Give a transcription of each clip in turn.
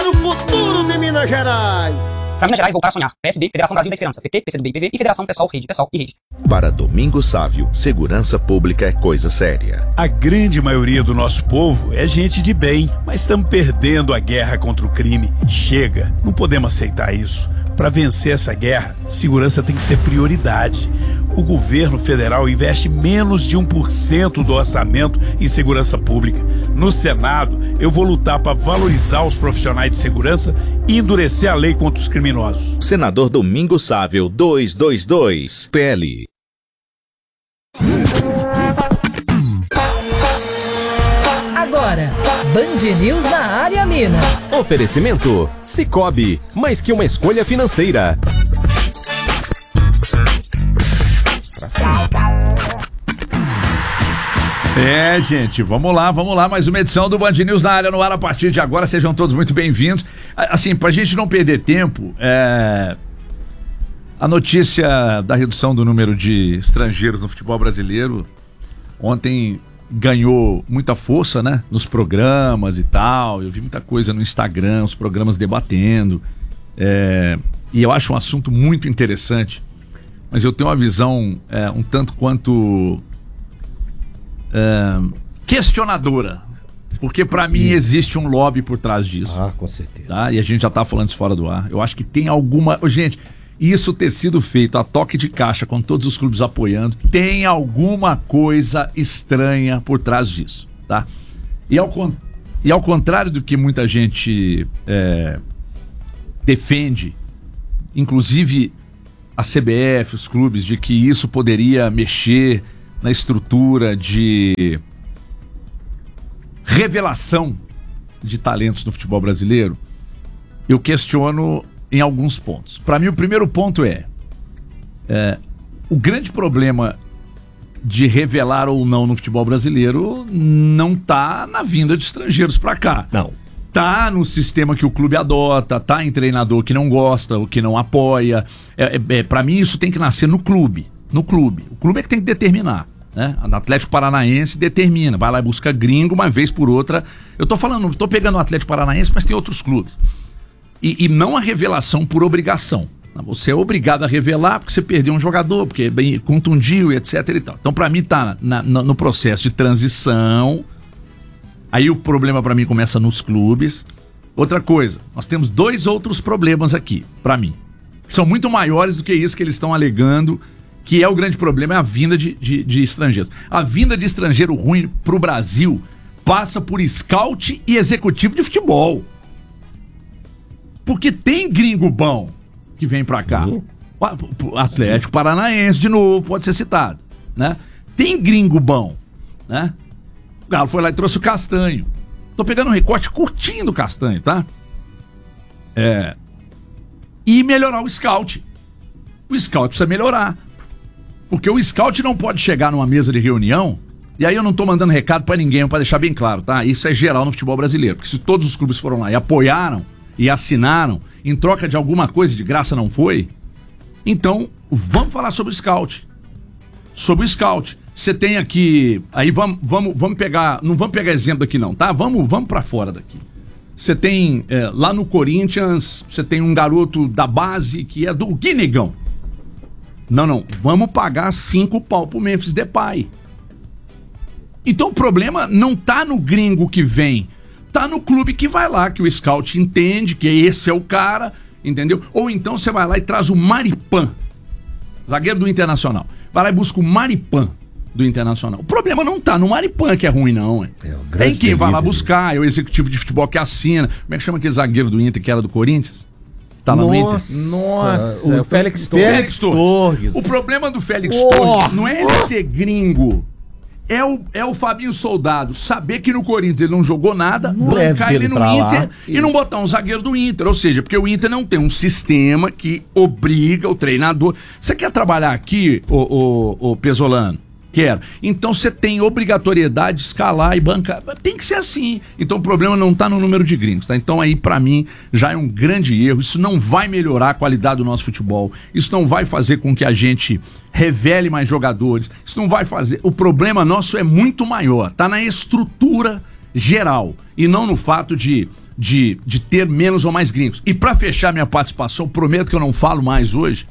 o futuro de Minas Gerais. Pra Minas Gerais voltar a sonhar. PSB, Federação Brasil da Esperança, PT, PCdoB e PV e Federação PSOL, Rede, PSOL e Rede. Para Domingos Sávio, segurança pública é coisa séria. A grande maioria do nosso povo é gente de bem, mas estamos perdendo a guerra contra o crime. Chega, não podemos aceitar isso. Para vencer essa guerra, segurança tem que ser prioridade. O governo federal investe menos de 1% do orçamento em segurança pública. No Senado, eu vou lutar para valorizar os profissionais de segurança e endurecer a lei contra os criminosos. Senador Domingos Sávio, 222, PL. Agora, Band News na área Minas. Oferecimento: Sicoob, mais que uma escolha financeira. Gente, vamos lá, mais uma edição do Band News na área no ar a partir de agora, sejam todos muito bem-vindos. Assim, pra gente não perder tempo, a notícia da redução do número de estrangeiros no futebol brasileiro ontem ganhou muita força, né, nos programas e tal. Eu vi muita coisa no Instagram, os programas debatendo, e eu acho um assunto muito interessante, mas eu tenho uma visão um tanto quanto questionadora, porque pra mim existe um lobby por trás disso. Com certeza. Tá? E a gente já tá falando isso fora do ar. Eu acho que tem alguma... Gente, isso ter sido feito a toque de caixa com todos os clubes apoiando, tem alguma coisa estranha por trás disso, tá? E ao contrário do que muita gente defende, inclusive a CBF, os clubes, de que isso poderia mexer na estrutura de revelação de talentos no futebol brasileiro, eu questiono em alguns pontos. Para mim, o primeiro ponto o grande problema de revelar ou não no futebol brasileiro não tá na vinda de estrangeiros para cá. Não. Tá no sistema que o clube adota, tá em treinador que não gosta, ou que não apoia. Para mim, isso tem que nascer no clube. No clube. O clube é que tem que determinar, né? O Atlético Paranaense determina, vai lá e busca gringo uma vez por outra. Eu tô pegando o Atlético Paranaense, mas tem outros clubes. E não a revelação por obrigação. Você é obrigado a revelar porque você perdeu um jogador, porque contundiu e etc e tal. Então, para mim, tá no processo de transição. Aí o problema para mim começa nos clubes. Outra coisa, nós temos dois outros problemas aqui, para mim, que são muito maiores do que isso que eles estão alegando, que é o grande problema, é a vinda de estrangeiros. A vinda de estrangeiro ruim pro Brasil passa por scout e executivo de futebol. Porque tem gringo bom que vem pra cá. O Atlético Paranaense, de novo, pode ser citado, né? Tem gringo bom, né? O Galo foi lá e trouxe o Castanho. Tô pegando um recorte curtinho do Castanho, tá? E melhorar o scout. O scout precisa melhorar. Porque o scout não pode chegar numa mesa de reunião, e aí eu não tô mandando recado pra ninguém, pra deixar bem claro, tá? Isso é geral no futebol brasileiro. Porque se todos os clubes foram lá e apoiaram e assinaram, em troca de alguma coisa de graça não foi, então vamos falar sobre o scout. Sobre o scout. Você tem aqui, aí vamos pegar, não vamos pegar exemplo aqui não, tá? Vamos pra fora daqui. Você tem, lá no Corinthians, você tem um garoto da base que é do Guinegão. Não, vamos pagar 5 pau pro Memphis Depay. Então o problema não tá no gringo que vem, tá no clube que vai lá, que o scout entende que esse é o cara, entendeu? Ou então você vai lá e traz o Maripan, zagueiro do Internacional. Vai lá e busca o Maripan do Internacional. O problema não tá no Maripan, que é ruim, não. Tem quem vai lá buscar, é o executivo de futebol que assina. Como é que chama aquele zagueiro do Inter que era do Corinthians? Tá lá no Inter? Nossa, o Félix Torres. O problema do Félix Torres não é ele ser gringo. É o Fabinho Soldado saber que no Corinthians ele não jogou nada, bancar ele no Inter e não botar um zagueiro do Inter. Ou seja, porque o Inter não tem um sistema que obriga o treinador. Você quer trabalhar aqui, ô Pesolano? Quero. Então você tem obrigatoriedade de escalar e bancar. Tem que ser assim. Então o problema não está no número de gringos, tá? Então aí, para mim, já é um grande erro. Isso não vai melhorar a qualidade do nosso futebol. Isso não vai fazer com que a gente revele mais jogadores. Isso não vai fazer. O problema nosso é muito maior. Tá na estrutura geral. E não no fato de de ter menos ou mais gringos. E para fechar minha participação, prometo que eu não falo mais hoje,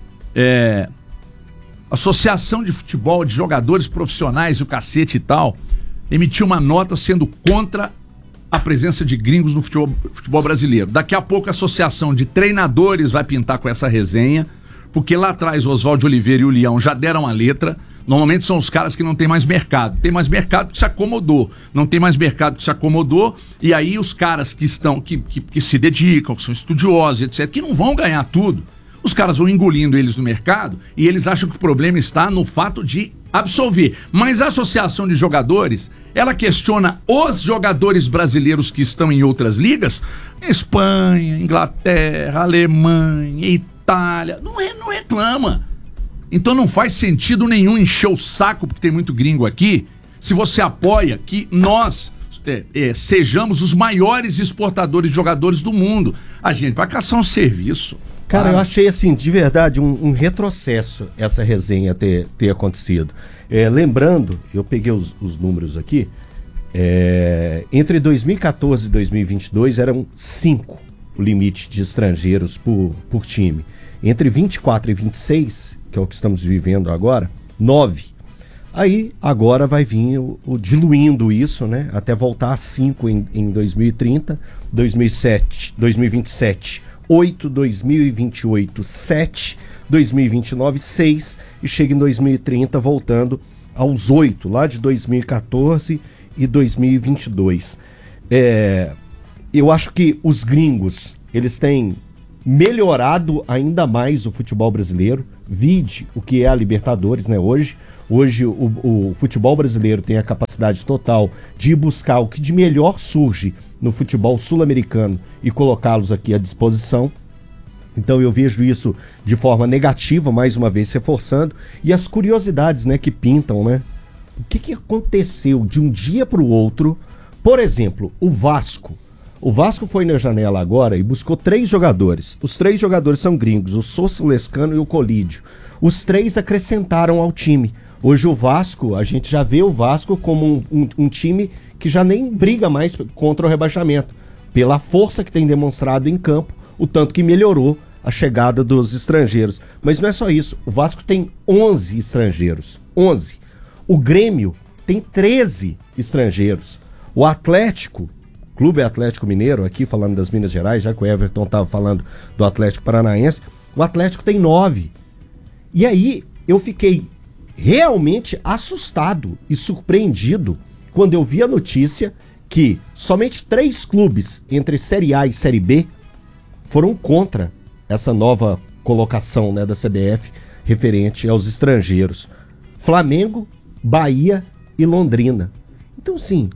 Associação de Futebol de Jogadores Profissionais, o cacete e tal, emitiu uma nota sendo contra a presença de gringos no futebol brasileiro. Daqui a pouco a Associação de Treinadores vai pintar com essa resenha, porque lá atrás o Oswaldo Oliveira e o Leão já deram a letra. Normalmente são os caras que não tem mais mercado. Tem mais mercado que se acomodou. Não tem mais mercado que se acomodou. E aí os caras que estão, que se dedicam, que são estudiosos, etc., que não vão ganhar tudo, os caras vão engolindo eles no mercado e eles acham que o problema está no fato de absolver. Mas a Associação de Jogadores, ela questiona os jogadores brasileiros que estão em outras ligas, Espanha, Inglaterra, Alemanha, Itália, não reclama. Então não faz sentido nenhum encher o saco, porque tem muito gringo aqui, se você apoia que nós sejamos os maiores exportadores de jogadores do mundo. A gente vai caçar um serviço. Cara, eu achei assim, de verdade, um retrocesso essa resenha ter acontecido. Lembrando, eu peguei os números aqui, entre 2014 e 2022 eram 5 o limite de estrangeiros por time. Entre 24 e 26, que é o que estamos vivendo agora, 9. Aí, agora vai vir o diluindo isso, né? Até voltar a 5 em 2030, 2027, 8, 2028, 7, 2029, 6, e chega em 2030 voltando aos 8, lá de 2014 e 2022. Eu acho que os gringos, eles têm melhorado ainda mais o futebol brasileiro. Vide o que é a Libertadores, né? Hoje o futebol brasileiro tem a capacidade total de ir buscar o que de melhor surge no futebol sul-americano e colocá-los aqui à disposição. Então eu vejo isso de forma negativa, mais uma vez reforçando, e as curiosidades, né, que pintam, né? O que aconteceu de um dia para o outro? Por exemplo, o Vasco. O Vasco foi na janela agora e buscou 3 jogadores. Os 3 jogadores são gringos, o Sousa, o Lescano e o Colídio. Os 3 acrescentaram ao time. Hoje o Vasco, a gente já vê o Vasco como um time que já nem briga mais contra o rebaixamento, pela força que tem demonstrado em campo, o tanto que melhorou a chegada dos estrangeiros. Mas não é só isso, o Vasco tem 11 estrangeiros, 11. O Grêmio tem 13 estrangeiros. O Atlético, Clube Atlético Mineiro, aqui falando das Minas Gerais, já que o Everton estava falando do Atlético Paranaense, o Atlético tem 9. E aí eu fiquei realmente assustado e surpreendido quando eu vi a notícia que somente 3 clubes entre Série A e Série B foram contra essa nova colocação, né, da CBF referente aos estrangeiros. Flamengo, Bahia e Londrina. Então, sim,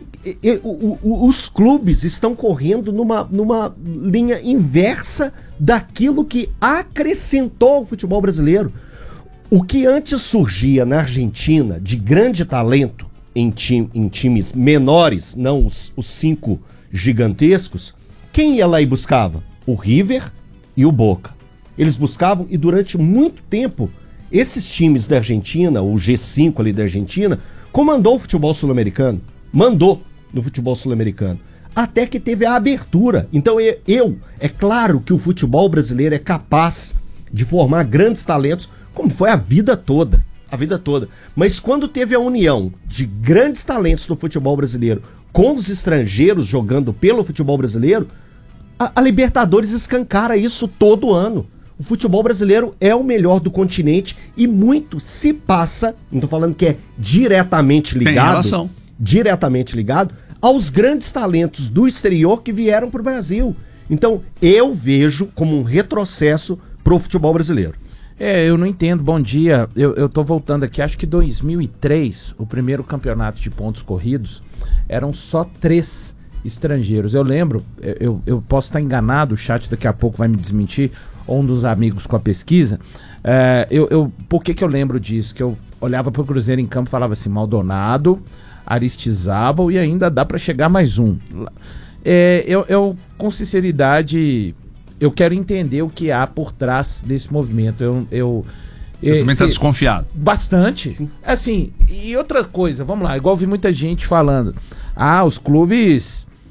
os clubes estão correndo numa linha inversa daquilo que acrescentou ao futebol brasileiro. O que antes surgia na Argentina de grande talento em times menores, não os 5 gigantescos, quem ia lá e buscava? O River e o Boca. Eles buscavam, e durante muito tempo esses times da Argentina, o G5 ali da Argentina, comandou o futebol sul-americano. Mandou no futebol sul-americano. Até que teve a abertura. Então é claro que o futebol brasileiro é capaz de formar grandes talentos, como foi a vida toda. A vida toda. Mas quando teve a união de grandes talentos no futebol brasileiro com os estrangeiros jogando pelo futebol brasileiro, a Libertadores escancara isso todo ano. O futebol brasileiro é o melhor do continente e muito se passa, não tô falando que é diretamente ligado, aos grandes talentos do exterior que vieram pro Brasil. Então, eu vejo como um retrocesso pro futebol brasileiro. Eu não entendo. Bom dia, eu tô voltando aqui, acho que 2003, o primeiro campeonato de pontos corridos, eram só 3 estrangeiros. Eu lembro, eu posso estar enganado, o chat daqui a pouco vai me desmentir, ou um dos amigos com a pesquisa. Por que eu lembro disso? Que eu olhava pro Cruzeiro em campo e falava assim, Maldonado, Aristizábal e ainda dá para chegar mais um. Eu com sinceridade, eu quero entender o que há por trás desse movimento. Você também tá desconfiado? Bastante. Sim. Assim, e outra coisa, vamos lá, igual vi muita gente falando, os clubes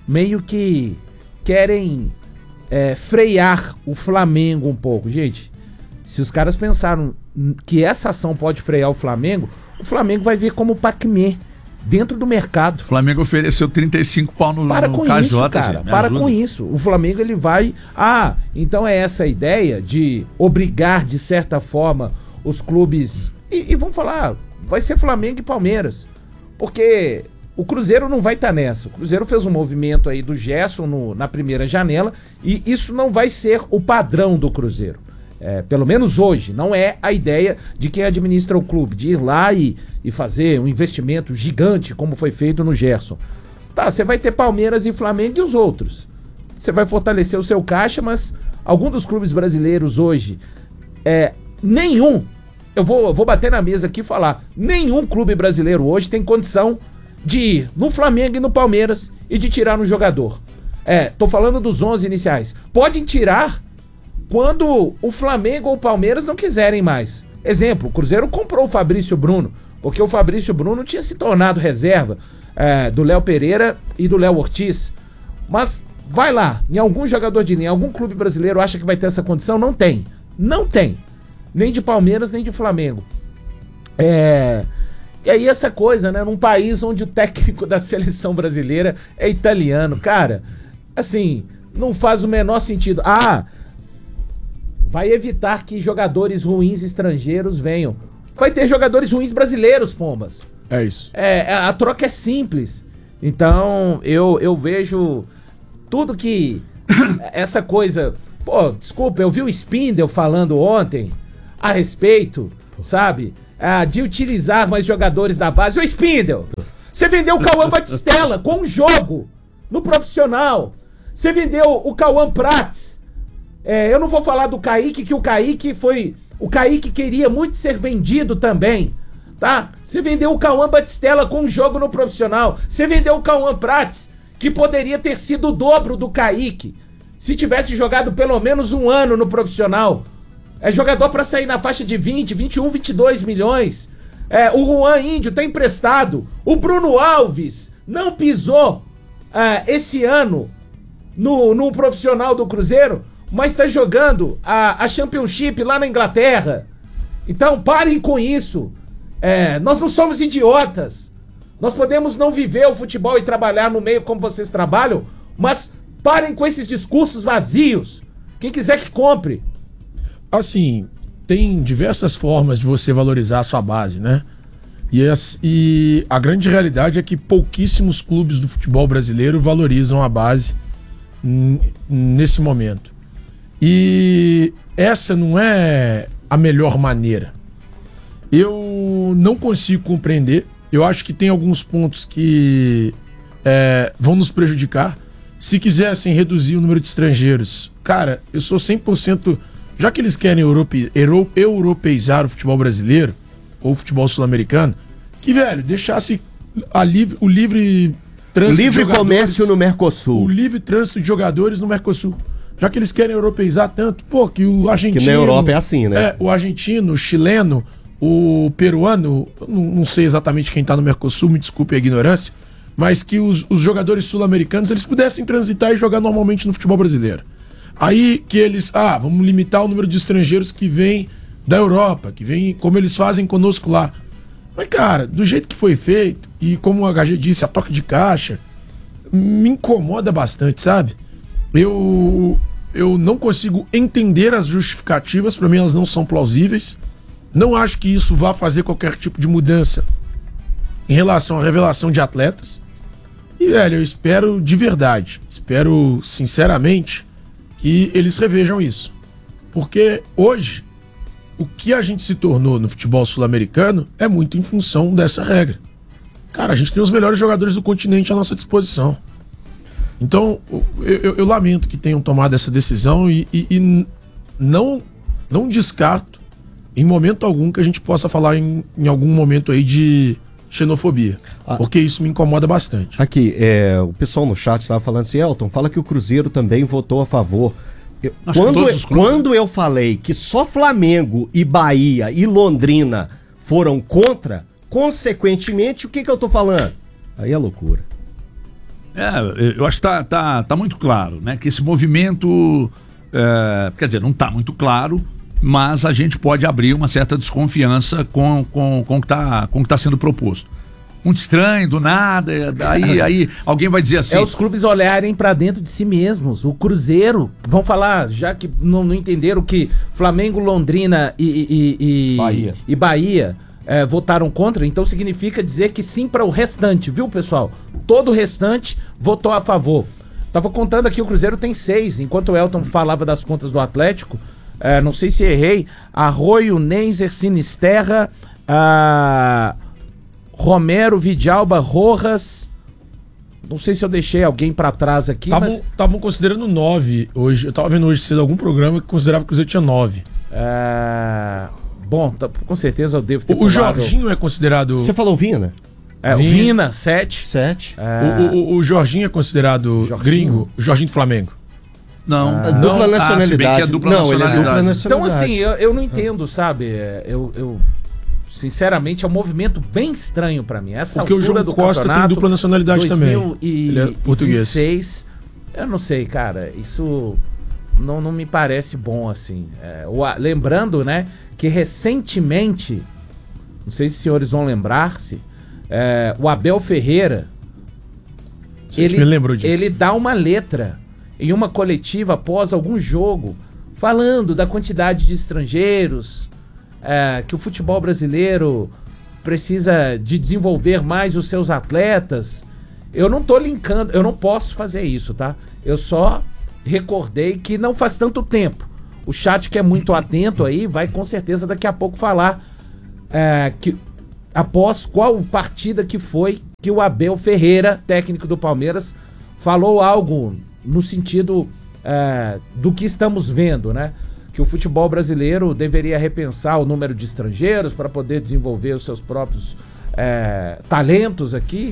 meio que querem frear o Flamengo um pouco. Gente, se os caras pensaram que essa ação pode frear o Flamengo vai vir como Pac-Man dentro do mercado. O Flamengo ofereceu 35 pau no KJ, isso, cara. Para com isso. O Flamengo, ele vai... então é essa a ideia de obrigar, de certa forma, os clubes... E vamos falar, vai ser Flamengo e Palmeiras. Porque o Cruzeiro não vai estar nessa. O Cruzeiro fez um movimento aí do Gerson na primeira janela e isso não vai ser o padrão do Cruzeiro. Pelo menos hoje, não é a ideia de quem administra o clube, de ir lá e fazer um investimento gigante, como foi feito no Gerson. Tá, você vai ter Palmeiras e Flamengo e os outros. Você vai fortalecer o seu caixa, mas algum dos clubes brasileiros hoje, nenhum, eu vou bater na mesa aqui e falar, nenhum clube brasileiro hoje tem condição de ir no Flamengo e no Palmeiras e de tirar no jogador. Tô falando dos 11 iniciais. Podem tirar quando o Flamengo ou o Palmeiras não quiserem mais. Exemplo, o Cruzeiro comprou o Fabrício Bruno, porque o Fabrício Bruno tinha se tornado reserva do Léo Pereira e do Léo Ortiz. Mas vai lá, em algum jogador de linha, algum clube brasileiro acha que vai ter essa condição? Não tem. Não tem. Nem de Palmeiras, nem de Flamengo. E aí essa coisa, né? Num país onde o técnico da seleção brasileira é italiano. Cara, assim, não faz o menor sentido. Vai evitar que jogadores ruins estrangeiros venham. Vai ter jogadores ruins brasileiros, Pombas. É isso. A troca é simples. Então, eu vejo tudo que... essa coisa... Pô, desculpa, eu vi o Spindel falando ontem a respeito, sabe? De utilizar mais jogadores da base. Ô, Spindel, você vendeu o Cauã Batistella com um jogo no profissional. Você vendeu o Cauã Prats. Eu não vou falar do Kaique, que o Kaique foi... O Kaique queria muito ser vendido também, tá? Você vendeu o Cauã Batistella com um jogo no profissional. Você vendeu o Cauã Prats, que poderia ter sido o dobro do Kaique, se tivesse jogado pelo menos um ano no profissional. É jogador pra sair na faixa de 20, 21, 22 milhões. O Juan Índio tá emprestado. O Bruno Alves não pisou esse ano no profissional do Cruzeiro, mas tá jogando a Championship lá na Inglaterra. Então parem com isso. Nós não somos idiotas. Nós podemos não viver o futebol e trabalhar no meio como vocês trabalham, mas parem com esses discursos vazios. Quem quiser que compre. Assim, tem diversas formas de você valorizar a sua base, né? E a grande realidade é que pouquíssimos clubes do futebol brasileiro valorizam a base nesse momento. E essa não é a melhor maneira. Eu não consigo compreender. Eu acho que tem alguns pontos que vão nos prejudicar. Se quisessem reduzir o número de estrangeiros, cara, eu sou 100%... Já que eles querem europeizar o futebol brasileiro, ou o futebol sul-americano, que, velho, deixasse o livre trânsito livre de comércio no Mercosul. O livre trânsito de jogadores no Mercosul. Já que eles querem europeizar tanto, que o argentino... Que na Europa é assim, né? O argentino, o chileno, o peruano, não sei exatamente quem tá no Mercosul, me desculpe a ignorância, mas que os jogadores sul-americanos, eles pudessem transitar e jogar normalmente no futebol brasileiro. Aí que eles, vamos limitar o número de estrangeiros que vêm da Europa, que vêm como eles fazem conosco lá. Mas, cara, do jeito que foi feito, e como o HG disse, a toca de caixa, me incomoda bastante, sabe? Eu não consigo entender as justificativas, para mim elas não são plausíveis. Não acho que isso vá fazer qualquer tipo de mudança em relação à revelação de atletas. E, velho, eu espero de verdade, espero sinceramente que eles revejam isso. Porque hoje, o que a gente se tornou no futebol sul-americano é muito em função dessa regra. Cara, a gente tem os melhores jogadores do continente à nossa disposição. Então, eu lamento que tenham tomado essa decisão e não descarto em momento algum que a gente possa falar em algum momento aí de xenofobia, porque isso me incomoda bastante. Aqui, o pessoal no chat estava falando assim, Elton, fala que o Cruzeiro também votou a favor. Quando eu falei que só Flamengo e Bahia e Londrina foram contra, consequentemente, o que eu tô falando? Aí é loucura. Eu acho que tá muito claro, né? Que esse movimento, quer dizer, não tá muito claro, mas a gente pode abrir uma certa desconfiança com o que tá sendo proposto. Muito estranho, do nada, aí alguém vai dizer assim... É os clubes olharem pra dentro de si mesmos. O Cruzeiro, vão falar, já que não entenderam que Flamengo, Londrina e Bahia votaram contra, então significa dizer que sim para o restante, viu, pessoal? Todo o restante votou a favor. Tava contando aqui, o Cruzeiro tem 6, enquanto o Elton falava das contas do Atlético, não sei se errei, Arroio, Nenzer, Sinisterra, Romero, Vidalba, Rojas, não sei se eu deixei alguém pra trás aqui, mas... Estavam considerando 9 hoje, eu tava vendo hoje cedo algum programa que considerava que o Cruzeiro tinha 9. Bom, com certeza eu devo ter O Jorginho é considerado... Você falou Vina? O Vina, 7. O Jorginho é considerado gringo? O Jorginho do Flamengo? Não. Dupla nacionalidade. Ele é dupla nacionalidade. Então, assim, eu não entendo, sabe? Eu sinceramente, é um movimento bem estranho pra mim. Essa porque o João Costa tem dupla nacionalidade também. Ele é português. 2026, eu não sei, cara. Isso não me parece bom, assim. Lembrando, né, que recentemente, não sei se os senhores vão lembrar-se, o Abel Ferreira, ele dá uma letra em uma coletiva após algum jogo, falando da quantidade de estrangeiros, que o futebol brasileiro precisa de desenvolver mais os seus atletas. Eu não tô linkando, eu não posso fazer isso, tá? Eu só recordei que não faz tanto tempo. O chat, que é muito atento aí, vai com certeza daqui a pouco falar que após qual partida que foi que o Abel Ferreira, técnico do Palmeiras, falou algo no sentido do que estamos vendo, né? Que o futebol brasileiro deveria repensar o número de estrangeiros para poder desenvolver os seus próprios talentos aqui.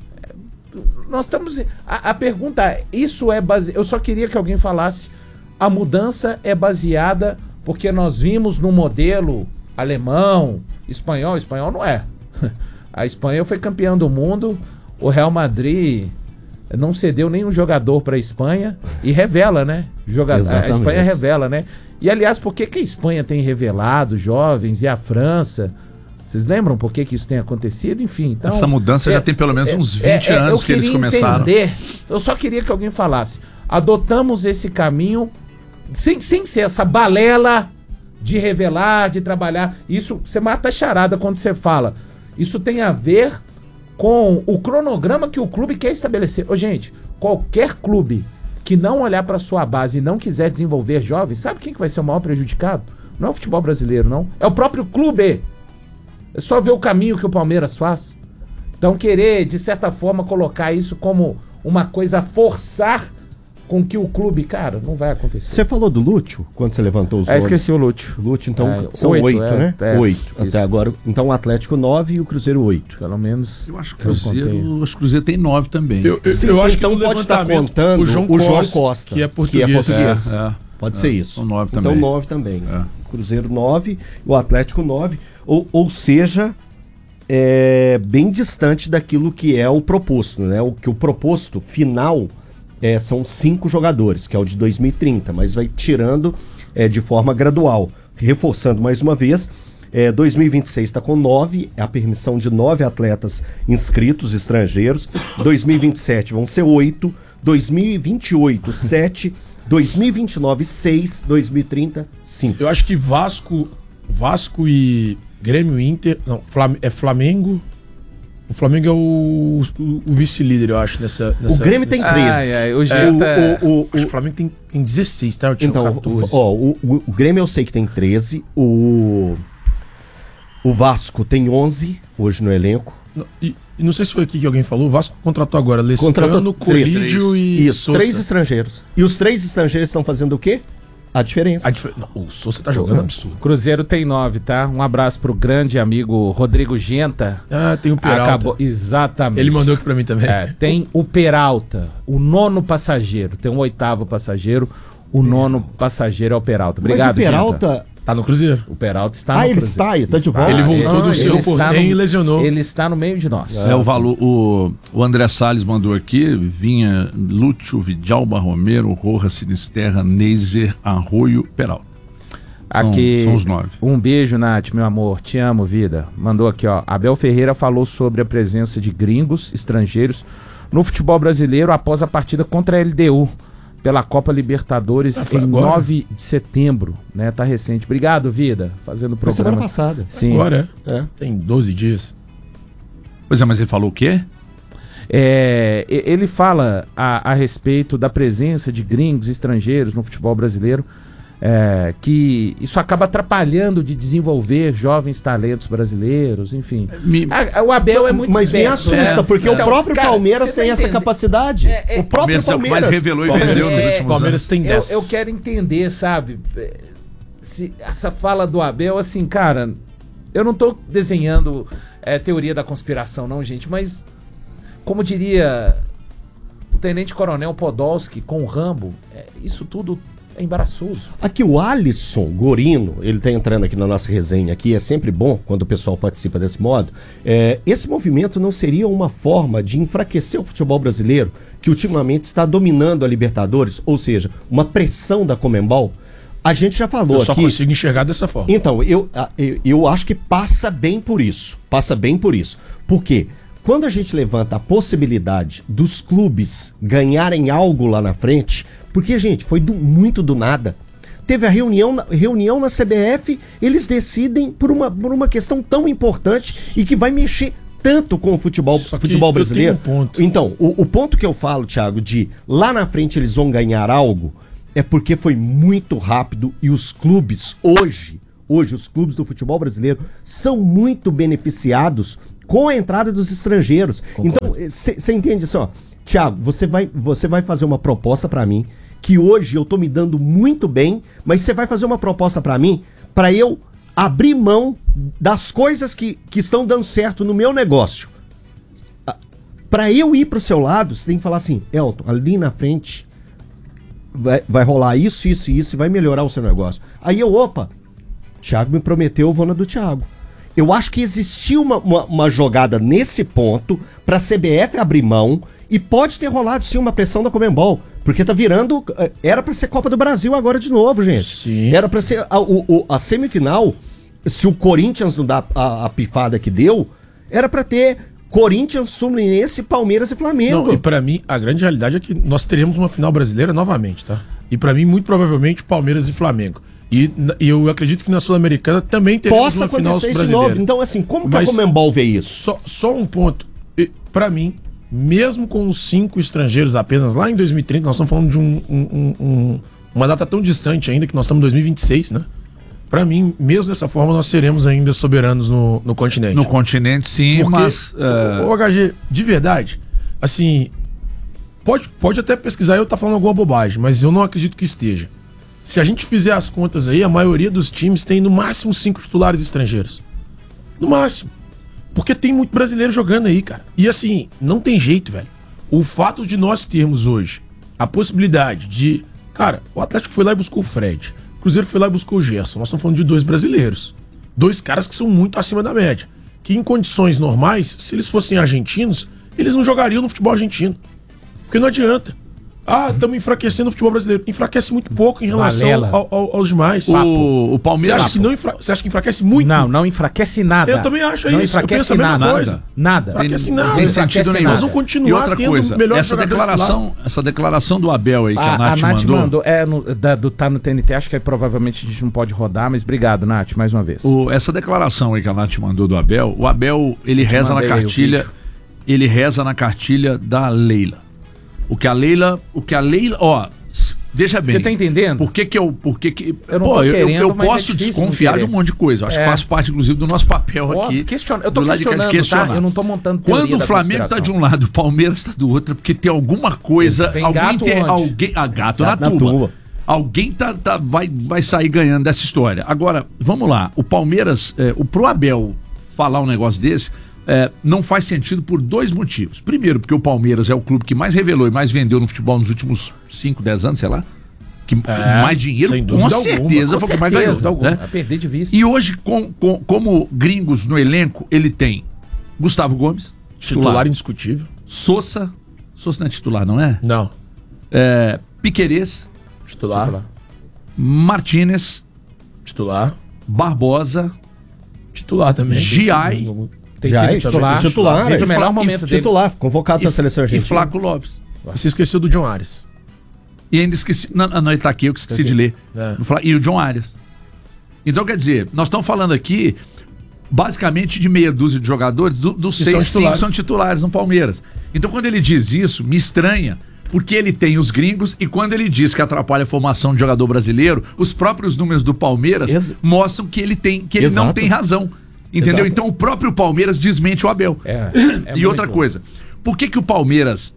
Nós estamos... A pergunta isso é baseado... Eu só queria que alguém falasse, a mudança é baseada porque nós vimos no modelo alemão, espanhol não é. A Espanha foi campeã do mundo, o Real Madrid não cedeu nenhum jogador para a Espanha e revela, né? A Espanha revela, né? E, aliás, por que a Espanha tem revelado jovens e a França? Vocês lembram por que isso tem acontecido? Enfim, então... Essa mudança já tem pelo menos uns 20 anos que eles começaram. Eu só queria que alguém falasse. Adotamos esse caminho sem ser essa balela de revelar, de trabalhar. Isso, você mata a charada quando você fala. Isso tem a ver com o cronograma que o clube quer estabelecer. Gente, qualquer clube que não olhar para sua base e não quiser desenvolver jovens, sabe quem que vai ser o maior prejudicado? Não é o futebol brasileiro, não. É o próprio clube. É só ver o caminho que o Palmeiras faz. Então, querer, de certa forma, colocar isso como uma coisa a forçar com que o clube... Cara, não vai acontecer. Você falou do Lúcio, quando você levantou os nomes? Esqueci o Lúcio. Lúcio, então, são 8, né? 8. Até agora. Então, o Atlético 9 e o Cruzeiro 8. Pelo menos... Eu acho que o Cruzeiro tem 9 também. Sim, eu acho que então pode estar contando o João Costa, que é português. Pode ser isso. São 9 também. Então, 9 também. Cruzeiro 9, o Atlético 9. Ou seja, bem distante daquilo que é o proposto, né? O proposto final são 5 jogadores, que é o de 2030, mas vai tirando de forma gradual. Reforçando mais uma vez, 2026 está com 9, a permissão de 9 atletas inscritos estrangeiros. 2027 vão ser 8, 2028 7, 2029 6, 2030 5. Eu acho que Vasco e Grêmio, Inter... Não, é Flamengo... O Flamengo é o vice-líder, eu acho, nessa... O Grêmio tem 13. Acho que o Flamengo tem 16, tá? Eu tinha 14. O Grêmio eu sei que tem 13. O Vasco tem 11 hoje no elenco. E não sei se foi aqui que alguém falou, o Vasco contratou agora Lescano, Colídio e Sousa. 3 estrangeiros. E os 3 estrangeiros estão fazendo o quê? A diferença. O Sousa tá jogando absurdo. Cruzeiro tem 9, tá? Um abraço pro grande amigo Rodrigo Genta. Tem o Peralta. Exatamente. Ele mandou aqui pra mim também. Tem o Peralta, o 9º passageiro. Tem um 8º passageiro, o 9º passageiro é o Peralta. Obrigado, mas o Peralta, Tá no Cruzeiro. O Peralta está no ele Cruzeiro. está de volta. Ele voltou do Cerro Porteño e lesionou. Ele está no meio de nós. O André Salles mandou aqui, vinha Lúcio, Vidalba, Romero, Roja, Sinisterra, Neiser, Arroio, Peralta. Aqui, são os 9. Um beijo, Nath, meu amor. Te amo, vida. Mandou aqui, ó. Abel Ferreira falou sobre a presença de gringos, estrangeiros, no futebol brasileiro após a partida contra a LDU pela Copa Libertadores em agora. 9 de setembro, né? Tá recente. Obrigado, vida. Fazendo o Foi programa. semana passada. Sim. Agora, É. tem 12 dias. Pois é, mas ele falou o quê? Ele fala a respeito da presença de gringos, estrangeiros no futebol brasileiro, que isso acaba atrapalhando de desenvolver jovens talentos brasileiros, enfim. O Abel é muito Mas me esperto, assusta, né? porque o Então, próprio cara, Palmeiras você tá tem essa entendendo? capacidade. O próprio Palmeiras é o que mais Palmeiras revelou e Palmeiras- vendeu nos últimos Palmeiras anos. tem 10. Eu quero entender, sabe? Se essa fala do Abel, assim, cara, eu não tô desenhando teoria da conspiração, não, gente, mas como diria o Tenente Coronel Podolski com o Rambo, isso tudo é embaraçoso. Aqui o Alisson Gorino, ele tá entrando aqui na nossa resenha aqui, é sempre bom quando o pessoal participa desse modo. Esse movimento não seria uma forma de enfraquecer o futebol brasileiro, que ultimamente está dominando a Libertadores, ou seja, uma pressão da Conmebol? A gente já falou Eu só aqui... consigo enxergar dessa forma. Então, eu acho que passa bem por isso. Passa bem por isso. Por quê? Quando a gente levanta a possibilidade dos clubes ganharem algo lá na frente, porque, gente, foi muito do nada. Teve a reunião na CBF, eles decidem por uma questão tão importante e que vai mexer tanto com o futebol brasileiro. Eu tenho um ponto. Então, o ponto que eu falo, Thiago, de lá na frente eles vão ganhar algo, é porque foi muito rápido e os clubes hoje os clubes do futebol brasileiro são muito beneficiados com a entrada dos estrangeiros. Concordo. Então, você entende assim, ó, Thiago, você vai fazer uma proposta pra mim, que hoje eu tô me dando muito bem, mas você vai fazer uma proposta pra mim, pra eu abrir mão das coisas que estão dando certo no meu negócio. Pra eu ir pro seu lado, você tem que falar assim, Elton, ali na frente vai rolar isso e vai melhorar o seu negócio. Aí Thiago me prometeu, eu vou na do Thiago. Eu acho que existiu uma jogada nesse ponto pra CBF abrir mão e pode ter rolado sim uma pressão da Conmebol, porque tá virando, era pra ser Copa do Brasil agora de novo, gente. Sim. Era pra ser a semifinal, se o Corinthians não dá a pifada que deu, era pra ter Corinthians, Fluminense, Palmeiras e Flamengo. Não, e pra mim, a grande realidade é que nós teremos uma final brasileira novamente, tá? E pra mim, muito provavelmente, Palmeiras e Flamengo. E eu acredito que na Sul-Americana também teremos uma final brasileira. Novo. Então, assim, como que a Conmebol vê isso? Só um ponto. Pra mim, mesmo com os 5 estrangeiros apenas lá em 2030, nós estamos falando de uma data tão distante ainda, que nós estamos em 2026, né? Pra mim, mesmo dessa forma, nós seremos ainda soberanos no continente. No continente, sim, porque, mas... O HG, de verdade, assim, pode até pesquisar, eu tá falando alguma bobagem, mas eu não acredito que esteja. Se a gente fizer as contas aí, a maioria dos times tem no máximo 5 titulares estrangeiros. No máximo. Porque tem muito brasileiro jogando aí, cara. E assim, não tem jeito, velho. O fato de nós termos hoje a possibilidade de... Cara, o Atlético foi lá e buscou o Fred. O Cruzeiro foi lá e buscou o Gerson. Nós estamos falando de 2 brasileiros. 2 caras que são muito acima da média. Que em condições normais, se eles fossem argentinos, eles não jogariam no futebol argentino. Porque não adianta. Estamos enfraquecendo o futebol brasileiro. Enfraquece muito pouco em relação aos demais. O Palmeiras... Você acha que enfraquece muito? Não enfraquece nada. Eu também acho não isso. Enfraquece eu penso a mesma coisa. Nada. Enfraquece nada. Tem sentido nenhum. Nós vamos continuar e outra tendo coisa, melhores essa declaração do Abel aí que a Nath mandou... Tá no TNT, acho que provavelmente a gente não pode rodar, mas obrigado, Nath, mais uma vez. Essa declaração aí que a Nath mandou do Abel, o Abel, ele reza na cartilha da Leila. O que a Leila, ó, veja bem. Você tá entendendo? Por que eu posso desconfiar de um monte de coisa. Acho que faz parte, inclusive, do nosso papel aqui. Eu tô questionando, tá? Eu não tô montando teoria. Quando o Flamengo tá de um lado, o Palmeiras tá do outro, porque tem alguma coisa, gato na tuba. Alguém vai sair ganhando dessa história. Agora, vamos lá. O Palmeiras, pro Abel falar um negócio desse, não faz sentido por 2 motivos. Primeiro, porque o Palmeiras é o clube que mais revelou e mais vendeu no futebol nos últimos 5, 10 anos, sei lá. que mais dinheiro, com certeza, foi o que mais ganhou. Né? A perder de vista. E hoje, como gringos no elenco, ele tem Gustavo Gomes, titular indiscutível. Sousa não é titular, não é? Não. Piquerez, Titular. Martínez, Titular. Barbosa, Titular também. Giai, titular. Vive o melhor momento dele. Titular, convocado na seleção e argentina. Flaco Lopes. Você esqueceu do John Arias. E ainda esqueci. Não, ele tá aqui, eu que esqueci de ler. E o John Arias. Então, quer dizer, nós estamos falando aqui basicamente de meia dúzia de jogadores, dos 6, 5 são titulares no Palmeiras. Então, quando ele diz isso, me estranha, porque ele tem os gringos e quando ele diz que atrapalha a formação de jogador brasileiro, os próprios números do Palmeiras mostram que ele não tem razão. Entendeu? Exato. Então, o próprio Palmeiras desmente o Abel. E outra coisa, por que o Palmeiras...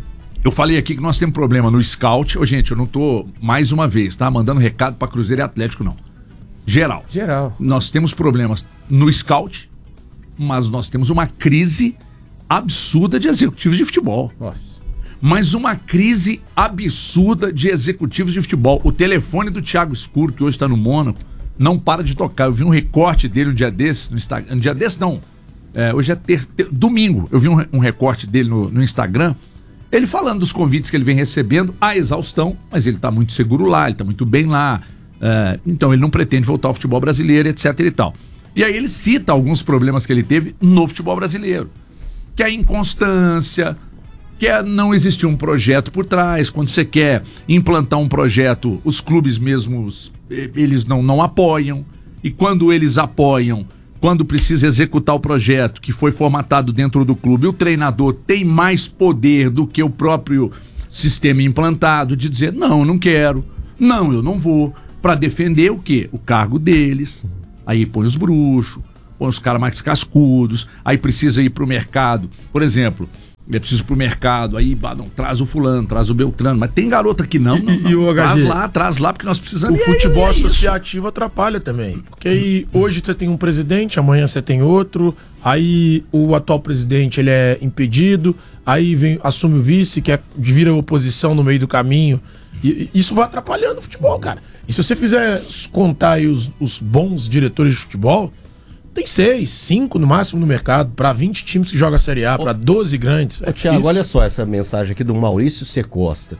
Eu falei aqui que nós temos problema no scout. Gente, eu não tô, mais uma vez, tá? Mandando recado pra Cruzeiro e Atlético, não. Geral. Nós temos problemas no scout, mas nós temos uma crise absurda de executivos de futebol. Nossa. Mas uma crise absurda de executivos de futebol. O telefone do Thiago Escuro, que hoje está no Mônaco, não para de tocar. Eu vi um recorte dele um dia desses no Instagram. Um dia desses, não. Hoje é domingo. Eu vi um recorte dele no Instagram. Ele falando dos convites que ele vem recebendo, a exaustão, mas ele está muito seguro lá, ele está muito bem lá. Então ele não pretende voltar ao futebol brasileiro, etc e tal. E aí ele cita alguns problemas que ele teve no futebol brasileiro. Que é a inconstância, que é não existir um projeto por trás. Quando você quer implantar um projeto, os clubes mesmos, eles não apoiam. E quando eles apoiam, quando precisa executar o projeto que foi formatado dentro do clube, o treinador tem mais poder do que o próprio sistema implantado de dizer, não, eu não quero, não, eu não vou, para defender o quê? O cargo deles. Aí põe os bruxos, põe os caras mais cascudos, aí precisa ir pro mercado. Por exemplo, eu preciso ir pro mercado, aí não, traz o fulano, traz o Beltrano, mas tem garota que não. E o HG, traz lá, porque nós precisamos. O futebol associativo atrapalha também. Porque aí hoje você tem um presidente, amanhã você tem outro, aí o atual presidente ele é impedido, aí assume o vice, que vira oposição no meio do caminho. E isso vai atrapalhando o futebol, cara. E se você fizer contar aí os bons diretores de futebol, tem 6, 5 no máximo no mercado, para 20 times que jogam a Série A, para 12 grandes. Tiago, olha só essa mensagem aqui do Maurício C. Costa.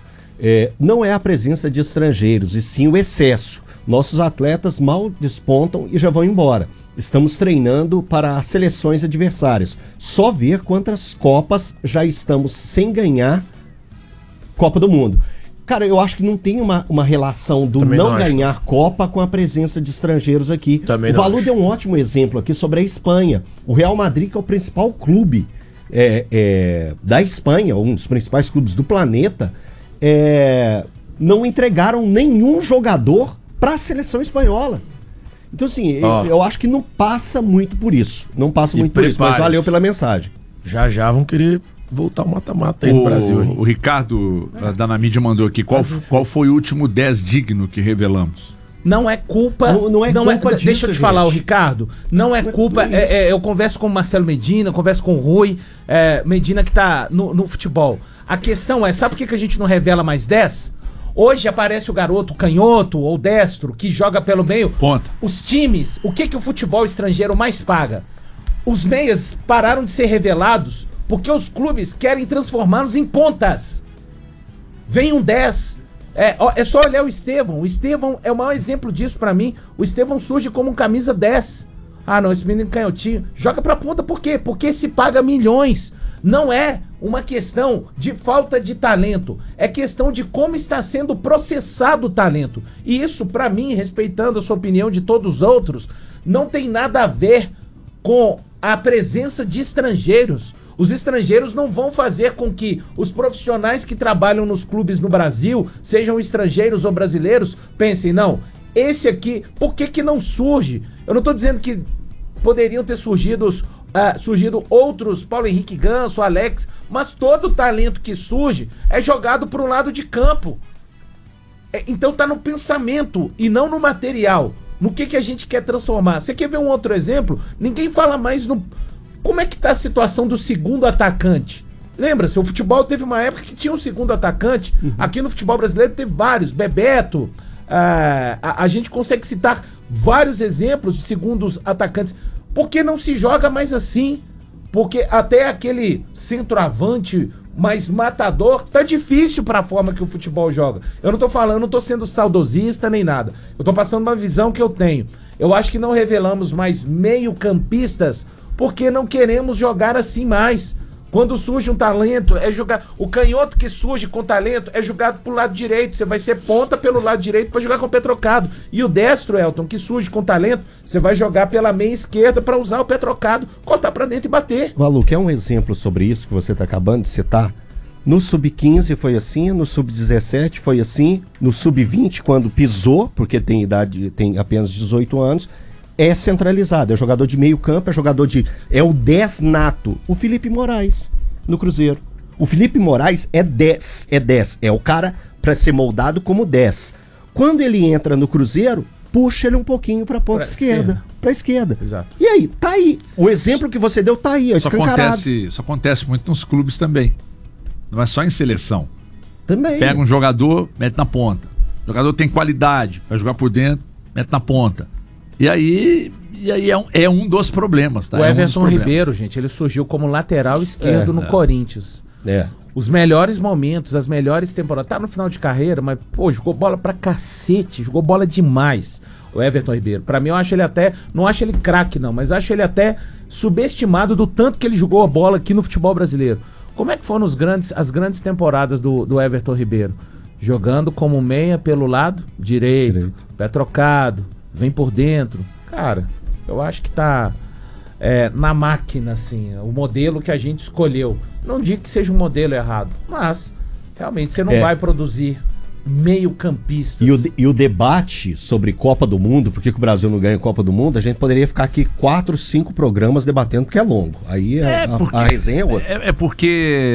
Não é a presença de estrangeiros, e sim o excesso. Nossos atletas mal despontam e já vão embora. Estamos treinando para as seleções adversárias. Só ver quantas Copas já estamos sem ganhar Copa do Mundo. Cara, eu acho que não tem uma relação do não ganhar Copa com a presença de estrangeiros aqui. O Valu deu um ótimo exemplo aqui sobre a Espanha. O Real Madrid, que é o principal clube da Espanha, um dos principais clubes do planeta, não entregaram nenhum jogador para a seleção espanhola. Então, assim, eu acho que não passa muito por isso. Não passa muito por isso, mas valeu pela mensagem. Já vão querer voltar o mata-mata aí no Brasil. O Ricardo da Namídia mandou aqui. Qual foi o último 10 digno que revelamos? Não é culpa. Não é culpa disso, deixa eu te falar, o Ricardo. Não é culpa. Eu converso com o Marcelo Medina, converso com o Rui Medina, que tá no futebol. A questão é: sabe por que a gente não revela mais 10? Hoje aparece o garoto canhoto ou destro que joga pelo meio. Ponta. Os times, o que o futebol estrangeiro mais paga? Os meias pararam de ser revelados porque os clubes querem transformá-los em pontas. Vem um 10. É só olhar o Estevão. O Estevão é o maior exemplo disso pra mim. O Estevão surge como um camisa 10. Ah, não, esse menino canhotinho. Joga pra ponta por quê? Porque se paga milhões. Não é uma questão de falta de talento. É questão de como está sendo processado o talento. E isso, pra mim, respeitando a sua opinião de todos os outros, não tem nada a ver com a presença de estrangeiros. Os estrangeiros não vão fazer com que os profissionais que trabalham nos clubes no Brasil, sejam estrangeiros ou brasileiros, pensem, não, esse aqui, por que não surge? Eu não estou dizendo que poderiam ter surgido outros, Paulo Henrique Ganso, Alex, mas todo talento que surge é jogado para o lado de campo. Então tá no pensamento e não no material. No que a gente quer transformar. Você quer ver um outro exemplo? Ninguém fala mais no... Como é que tá a situação do segundo atacante? Lembra-se, o futebol teve uma época que tinha um segundo atacante. Aqui no futebol brasileiro teve vários. Bebeto. A gente consegue citar vários exemplos de segundos atacantes. Por que não se joga mais assim? Porque até aquele centroavante mais matador tá difícil para a forma que o futebol joga. Eu não tô falando, não tô sendo saudosista nem nada. Eu tô passando uma visão que eu tenho. Eu acho que não revelamos mais meio-campistas porque não queremos jogar assim mais. Quando surge um talento, é jogar. O canhoto que surge com talento é jogado pro lado direito. Você vai ser ponta pelo lado direito para jogar com o pé trocado. E o destro, Elton, que surge com talento, você vai jogar pela meia esquerda para usar o pé trocado, cortar para dentro e bater. Valu, quer um exemplo sobre isso que você tá acabando de citar? No Sub-15 foi assim, no Sub-17 foi assim, no Sub-20 quando pisou, porque tem apenas 18 anos, é centralizado, é jogador de meio campo, é o 10 nato, o Felipe Moraes, no Cruzeiro. O Felipe Moraes é 10, é o cara para ser moldado como 10. Quando ele entra no Cruzeiro, puxa ele um pouquinho pra ponta esquerda. Pra esquerda. Exato. E aí, tá aí. O exemplo que você deu tá aí, ó, escancarado. Isso acontece muito nos clubes também. Não é só em seleção. Também. Pega um jogador, mete na ponta. O jogador tem qualidade, vai jogar por dentro, mete na ponta. E aí é um dos problemas, tá? O Everton Ribeiro, gente, ele surgiu como lateral esquerdo no Corinthians. Os melhores momentos, as melhores temporadas. Tá no final de carreira, mas, pô, jogou bola pra cacete, jogou bola demais. O Everton Ribeiro. Pra mim, eu acho ele até, não acho ele craque não, mas acho ele até subestimado do tanto que ele jogou a bola aqui no futebol brasileiro. Como é que foram as grandes temporadas do Everton Ribeiro? Jogando como meia pelo lado direito. Pé trocado, vem por dentro. Cara, eu acho que tá na máquina, assim, o modelo que a gente escolheu. Não digo que seja um modelo errado, mas realmente você não vai produzir meio-campistas. E o debate sobre Copa do Mundo, por que o Brasil não ganha Copa do Mundo, a gente poderia ficar aqui 4, 5 programas debatendo, porque é longo. Aí a resenha é outra. É porque